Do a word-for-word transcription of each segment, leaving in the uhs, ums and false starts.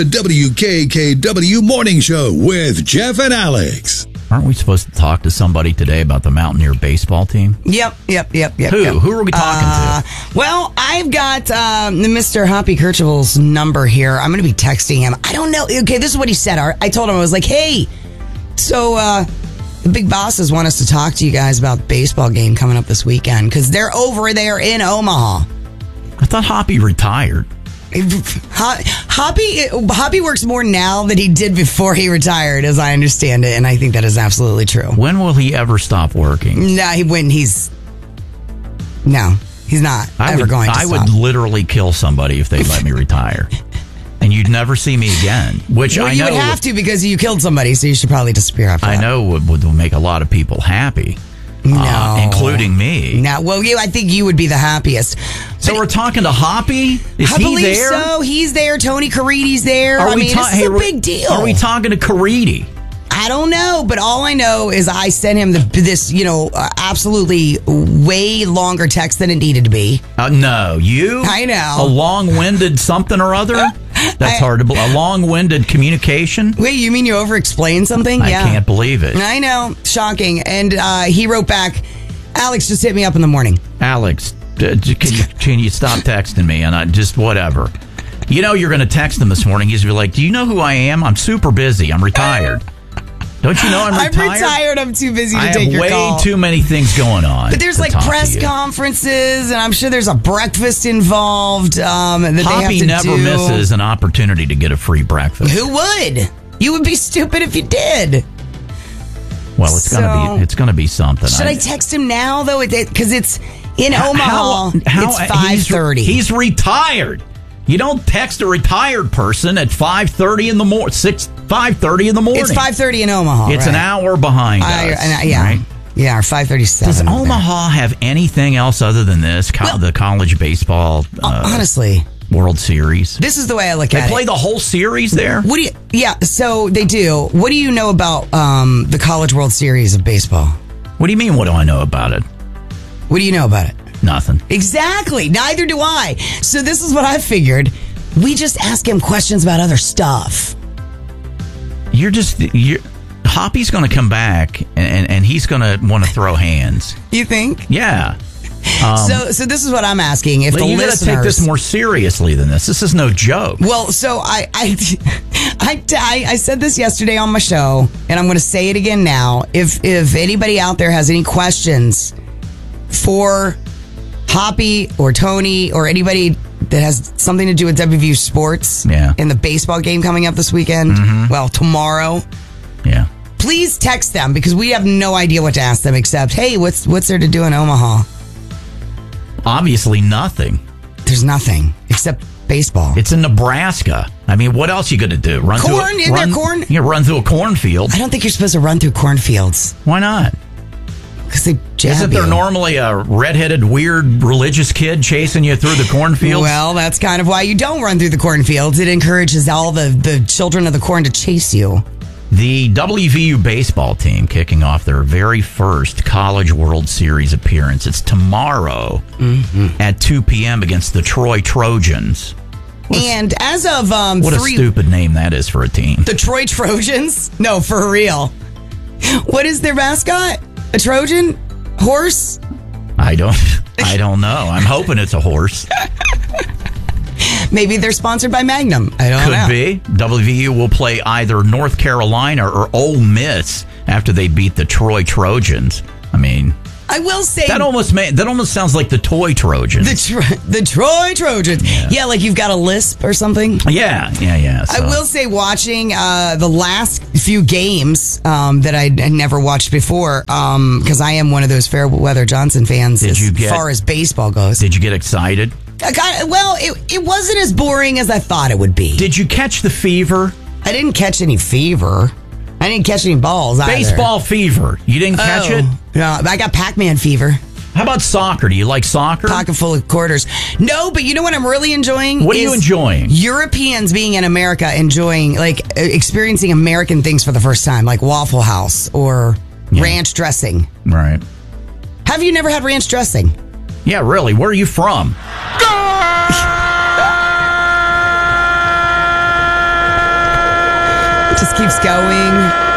The W K K W Morning Show with Jeff and Alex. Aren't we supposed to talk to somebody today about the Mountaineer baseball team? Yep, yep, yep, yep. Who? Yep. Who are we talking uh, to? Well, I've got um, Mister Hoppy Kercheval's number here. I'm going to be texting him. I don't know. Okay, this is what he said. I told him, I was like, hey, so uh, the big bosses want us to talk to you guys about the baseball game coming up this weekend because they're over there in Omaha. I thought Hoppy retired. Hoppy Hoppy works more now than he did before he retired, as I understand it, and I think that is absolutely true. When will he ever stop working? No, he when he's no, he's not I ever would, going to I stop. would literally kill somebody if they let me retire, and you'd never see me again. Which well, I you know would have to because you killed somebody, so you should probably disappear after I that. know would, would make a lot of people happy. No, uh, including me. No, well, you, I think you would be the happiest. So but we're talking to Hoppy? Is I he believe there? so. He's there. Tony Caridi's there. Are I we mean, ta- this is hey, a big deal. Are we talking to Caridi? I don't know, but all I know is I sent him the, this, you know, uh, absolutely way longer text than it needed to be. Uh, no, you? I know. A long-winded something or other? That's I, hard to believe. A long-winded communication? Wait, you mean you over-explained something? I yeah. can't believe it. I know. Shocking. And uh, he wrote back, Alex, just hit me up in the morning. Alex, uh, can, you, can you stop texting me? And I just whatever. You know you're going to text him this morning. He's going to be like, do you know who I am? I'm super busy. I'm retired. Don't you know I'm retired? I'm retired. I'm too busy to I take have your way call. too many things going on. But there's to like talk to press you. conferences, and I'm sure there's a breakfast involved um, that Hoppy they have to never do. misses an opportunity to get a free breakfast. Who would? You would be stupid if you did. Well, it's So- gonna be it's gonna be something. Should I, text him now though? Because it's in How- Omaha. how- it's five thirty. He's, he's retired. You don't text a retired person at five thirty in the morning. Six five thirty in the morning. It's five thirty in Omaha. It's right? an hour behind I, us. and I- yeah, right? yeah, or five thirty-seven. Does Omaha have anything else other than this? Co- Well, the college baseball uh, honestly, World Series. this is the way I look They at play it. the whole series there. What do you? Yeah, so they do. What do you know about um, the College World Series of baseball? What do you mean? What do I know about it? What do you know about it? Nothing. Exactly. Neither do I. So this is what I figured. We just ask him questions about other stuff. You're just you're. Hoppy's going to come back and, and, and he's going to want to throw hands. You think? Yeah. Um, so, so this is what I'm asking. If But the you got to listeners, take this more seriously than this. This is no joke. well, so I, I, I, I, I said this yesterday on my show, and I'm going to say it again now. If if anybody out there has any questions for Hoppy or Tony or anybody that has something to do with W V U sports, Yeah. in the baseball game coming up this weekend, well, tomorrow. Yeah. Please text them because we have no idea what to ask them except, hey, what's what's there to do in Omaha? Obviously nothing. There's nothing except baseball. It's in Nebraska. I mean, what else you going to do? Run Corn? through a, Isn't there run, corn? You run through a cornfield. I don't think you're supposed to run through cornfields Why not? because they jab Isn't there you. normally a redheaded, weird religious kid chasing you through the cornfields? Well, that's kind of why you don't run through the cornfields. It encourages all the, the children of the corn to chase you. The W V U baseball team kicking off their very first College World Series appearance. It's tomorrow Mm-hmm. at two p.m. against the Troy Trojans. And as of um, What three, a stupid name that is for a team. the Troy Trojans? No, for real. What is their mascot? A Trojan? Horse? I don't I don't know. I'm hoping it's a horse. Maybe they're sponsored by Magnum. I don't Could know. be. W V U will play either North Carolina or Ole Miss after they beat the Troy Trojans. I mean, I will say that almost ma- that almost sounds like the toy Trojans. the Tro- the Troy Trojans. Yeah. Yeah, like you've got a lisp or something. yeah, yeah, yeah. I so- will say, watching uh, the last few games um, that I'd I'd never watched before, because I am one of those Fairweather Johnson fans Did as you get- far as baseball goes. Did you get excited? I got, well, it, it wasn't as boring as I thought it would be. Did you catch the fever? I didn't catch any fever. I didn't catch any balls either. Baseball fever. You didn't catch Oh, it? No, I got Pac-Man fever. How about soccer? Do you like soccer? Pocket full of quarters. No, but you know what I'm really enjoying? What are you is enjoying? Europeans being in America, enjoying, like, uh, experiencing American things for the first time, like Waffle House or Yeah. ranch dressing. Right. Have you never had ranch dressing? Yeah, really. Where are you from? just keeps going.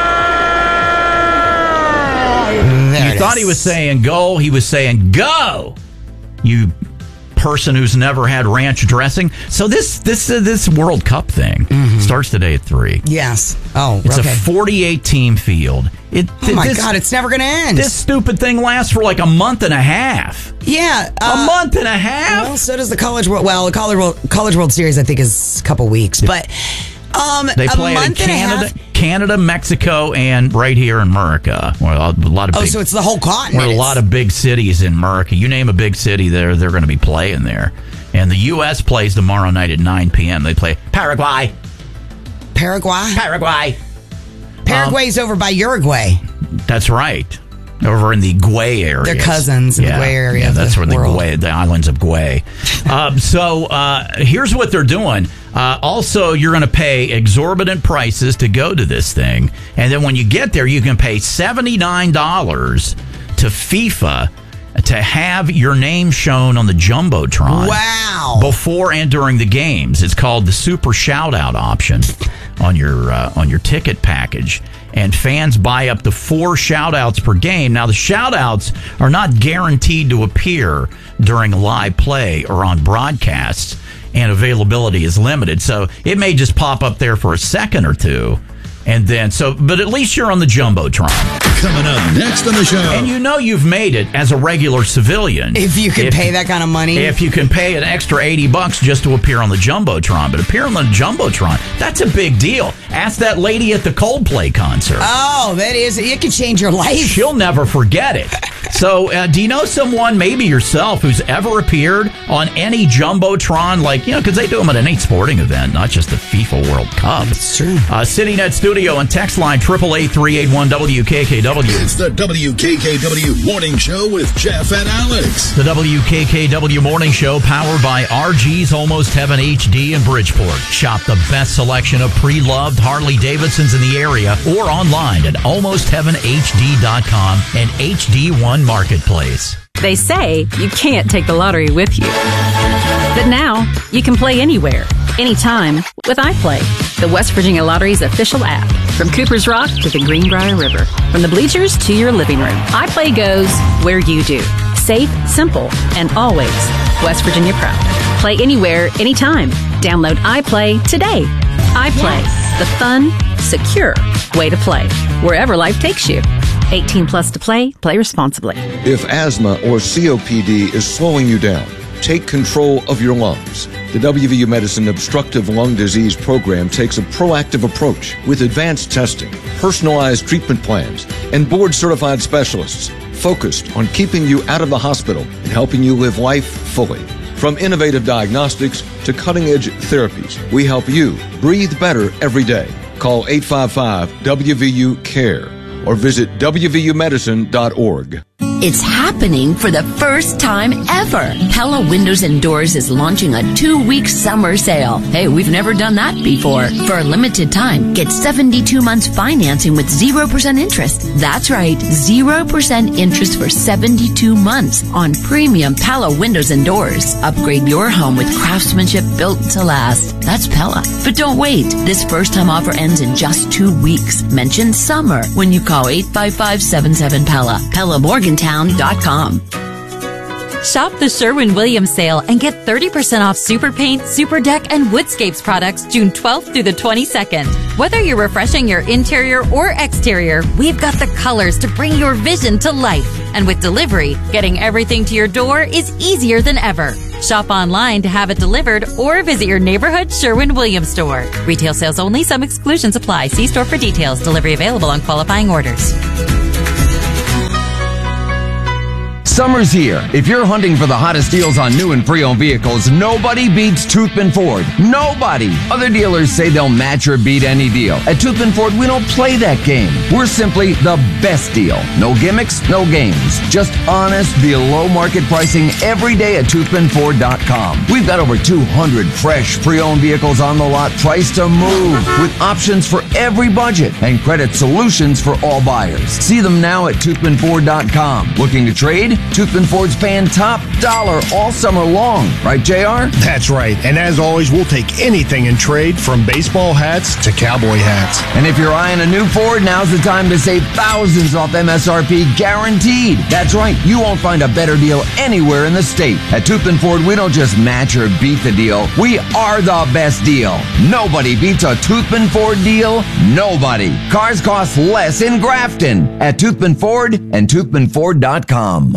There You it thought is. he was saying go. He was saying go. You person who's never had ranch dressing. So this this uh, this World Cup thing starts today at three. Yes. Oh, It's okay. a forty-eight team field. It, oh my this, God, it's never going to end. This stupid thing lasts for like a month and a half. yeah. a uh, month and a half? Well, so does the College World. Well, the College World, College World Series, I think, is a couple weeks. But um, They a play it in month and a Canada, half. Canada, Mexico, and right here in America. Well, a lot of Oh, big, so it's the whole continent. We're a lot of big cities in America. You name a big city there, they're going to be playing there. And the U S plays tomorrow night at nine p.m. They play Paraguay. Paraguay. Paraguay. Paraguay's over by Uruguay. That's right. Over in the Guay area. They're cousins in the Guay area Yeah, of that's the where the world. Guay, the islands of Guay. um, so uh, here's what they're doing. Uh, also, you're going to pay exorbitant prices to go to this thing. And then when you get there, you can pay seventy-nine dollars to FIFA to have your name shown on the Jumbotron. Wow. Before and during the games. It's called the Super Shoutout option on your uh, on your ticket package. And fans buy up to four shout-outs per game. Now, the shout-outs are not guaranteed to appear during live play or on broadcasts, and availability is limited. So it may just pop up there for a second or two. And then, so, but at least you're on the Jumbotron. Coming up next on the show. And you know you've made it as a regular civilian. If you can pay that kind of money. If you can pay an extra eighty bucks just to appear on the Jumbotron. But appearing on the Jumbotron, that's a big deal. Ask that lady at the Coldplay concert. Oh, that is, it could change your life. She'll never forget it. So, uh, do you know someone, maybe yourself, who's ever appeared on any Jumbotron? Like, you know, because they do them at any sporting event, not just the FIFA World Cup. It's true. Uh, City Net Studio and text line eight eight eight, three eight one, W K K W. It's the W K K W Morning Show with Jeff and Alex. The W K K W Morning Show, powered by R G's Almost Heaven H D in Bridgeport. Shop the best selection of pre-loved Harley Davidsons in the area or online at almost heaven H D dot com and H D one Marketplace. They say you can't take the lottery with you. But now, you can play anywhere, anytime with iPlay, the West Virginia Lottery's official app. From Cooper's Rock to the Greenbrier River, from the bleachers to your living room, iPlay goes where you do. Safe, simple, and always West Virginia proud. Play anywhere, anytime. Download iPlay today. iPlay, the fun, secure way to play, wherever life takes you. eighteen plus to play. Play responsibly. If asthma or C O P D is slowing you down, take control of your lungs. The W V U Medicine Obstructive Lung Disease Program takes a proactive approach with advanced testing, personalized treatment plans, and board-certified specialists focused on keeping you out of the hospital and helping you live life fully. From innovative diagnostics to cutting-edge therapies, we help you breathe better every day. Call eight five five W V U CARE or visit W V U medicine dot org. It's happening for the first time ever. Pella Windows and Doors is launching a two-week summer sale. Hey, we've never done that before. For a limited time, get seventy-two months financing with zero percent interest. That's right, zero percent interest for seventy-two months on premium Pella Windows and Doors. Upgrade your home with craftsmanship built to last. That's Pella. But don't wait. This first-time offer ends in just two weeks. Mention summer when you call eight five five, seven seven, Pella. Pella Morgantown dot com. Shop the Sherwin-Williams sale and get thirty percent off Super Paint, Super Deck, and Woodscapes products June twelfth through the twenty-second. Whether you're refreshing your interior or exterior, we've got the colors to bring your vision to life. And with delivery, getting everything to your door is easier than ever. Shop online to have it delivered or visit your neighborhood Sherwin-Williams store. Retail sales only. Some exclusions apply. See store for details. Delivery available on qualifying orders. Summer's here. If you're hunting for the hottest deals on new and pre-owned vehicles, nobody beats Toothman Ford. Nobody. Other dealers say they'll match or beat any deal. At Toothman Ford, we don't play that game. We're simply the best deal. No gimmicks, no games. Just honest, below market pricing every day at toothman ford dot com. We've got over two hundred fresh pre-owned vehicles on the lot priced to move with options for every budget and credit solutions for all buyers. See them now at toothman ford dot com. Looking to trade? Toothman Ford's paying top dollar all summer long. Right, J R? That's right. And as always, we'll take anything in trade from baseball hats to cowboy hats. And if you're eyeing a new Ford, now's the time to save thousands off M S R P guaranteed. That's right. You won't find a better deal anywhere in the state. At Toothman Ford, we don't just match or beat the deal. We are the best deal. Nobody beats a Toothman Ford deal. Nobody. Cars cost less in Grafton at Toothman Ford and Toothman Ford dot com.